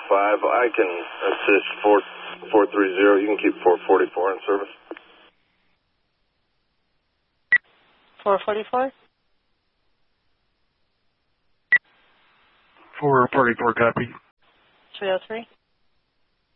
I can assist 4430. You can keep 444 in service. 444? 444, copy. 303?